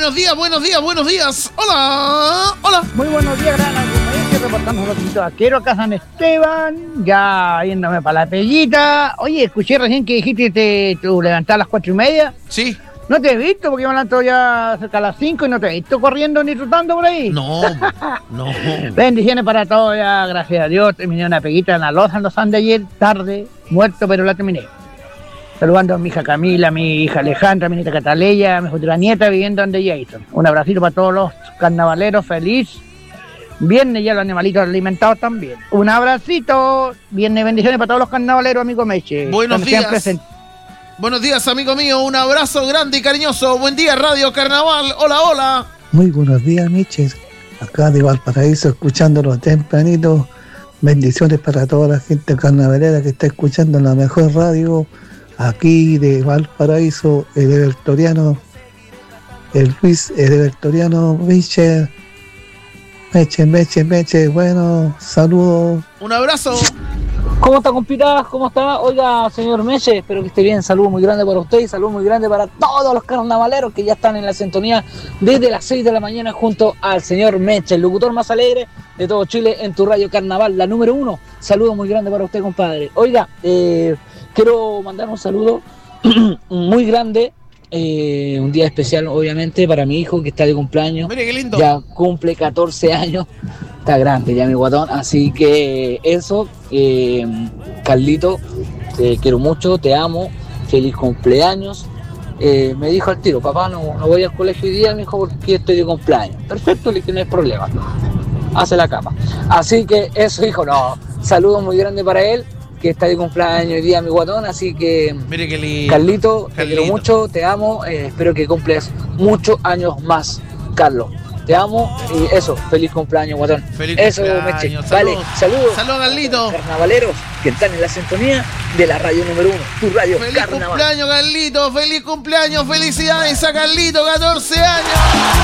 buenos días, buenos días, buenos días. Hola, hola. Muy buenos días, gran argumento, reportando los distintos vaqueros acá San Esteban, ya yéndome para la pellita. Oye, escuché recién que dijiste que tú levantás a las 4:30. Sí. No te he visto porque me levanto ya cerca a las 5 y no te he visto corriendo ni trotando por ahí. No. Bendiciones para todos, ya, gracias a Dios. Terminé una peguita en la loza en los Andes ayer, tarde, muerto, pero la terminé. Saludando a mi hija Camila, a mi hija Alejandra, a mi nieta Cataleya, a mi futura nieta viviendo en Jason. Un abracito para todos los carnavaleros, feliz. Viernes ya los animalitos alimentados también. Un abracito. Viernes, bendiciones para todos los carnavaleros, amigo Meche. Buenos días. Buenos días, amigo mío. Un abrazo grande y cariñoso. Buen día, Radio Carnaval. Hola, hola. Muy buenos días, Meche. Acá de Valparaíso, escuchándolo tempranito. Bendiciones para toda la gente carnavalera que está escuchando la mejor radio. Aquí de Valparaíso, el Evertoriano, el Luis Evertoriano, Meche, bueno, saludos. Un abrazo. ¿Cómo está, compita? ¿Cómo está? Oiga, señor Meche, espero que esté bien. Saludo muy grande para usted y saludo muy grande para todos los carnavaleros que ya están en la sintonía desde las 6 de la mañana junto al señor Meche, el locutor más alegre de todo Chile en tu radio carnaval, la número 1. Saludo muy grande para usted, compadre. Oiga, quiero mandar un saludo muy grande, un día especial obviamente para mi hijo que está de cumpleaños. Mire qué lindo. Ya cumple 14 años, está grande ya mi guatón, así que eso, Carlito, te quiero mucho, te amo, feliz cumpleaños. Me dijo al tiro, papá, no voy al colegio hoy día, mi hijo, porque estoy de cumpleaños. Perfecto, le dije, no hay problema, hace la cama. Así que eso, hijo, no, saludos muy grandes para él, que está de cumpleaños hoy día mi guatón, así que mire qué lindo. Carlito, te quiero mucho, te amo, espero que cumples muchos años más, Carlos. Te amo y eso, feliz cumpleaños, guatón. Feliz eso, cumpleaños. Meche. Saludos. Vale, saludos. Saludos, Carlito. Carnavaleros que están en la sintonía de la radio número 1, tu radio Feliz Carnaval. cumpleaños, Carlito. Feliz cumpleaños. Felicidades a Carlito, 14 años.